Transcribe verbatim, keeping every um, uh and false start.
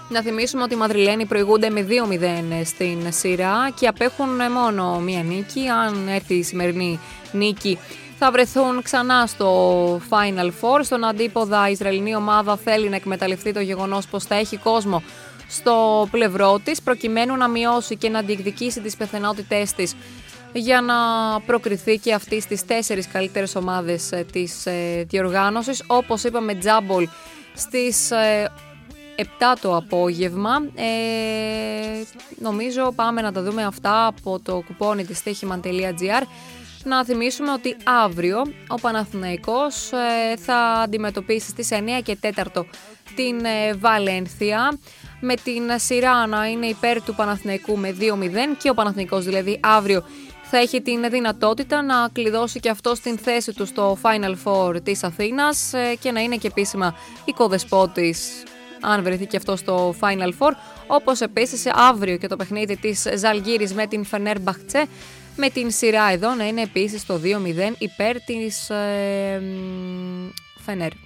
Να θυμίσουμε ότι οι Μαδριλένοι προηγούνται με δύο μηδέν στην σειρά και απέχουν μόνο μία νίκη. Αν έρθει η σημερινή νίκη θα βρεθούν ξανά στο Final Four. Στον αντίποδα η Ισραηλινή ομάδα θέλει να εκμεταλλευτεί το γεγονός πως θα έχει κόσμο στο πλευρό της προκειμένου να μειώσει και να διεκδικήσει τις πιθανότητές της για να προκριθεί και αυτή στις τέσσερις καλύτερες ομάδες της διοργάνωσης. Όπως είπαμε, τζάμπολ στις επτά το απόγευμα. Ε, νομίζω πάμε να τα δούμε αυτά από το κουπόνι της στοίχημαν τελεία τζι άρ. Να θυμίσουμε ότι αύριο ο Παναθηναϊκός ε, θα αντιμετωπίσει στις εννιά και τέσσερα την ε, Βαλένθια, με την σειρά να είναι υπέρ του Παναθηναϊκού με δύο μηδέν και ο Παναθηναϊκός δηλαδή αύριο θα έχει την δυνατότητα να κλειδώσει και αυτό στην θέση του στο Final Four της Αθήνας ε, και να είναι και επίσημα οικοδεσπότης αν βρεθεί και αυτό στο Final Four, όπως επίσης αύριο και το παιχνίδι της Ζαλγκίρης με την Φενέρμπαχτσε, με την σειρά εδώ να είναι επίσης το δύο μηδέν υπέρ της ε, Φενέρ.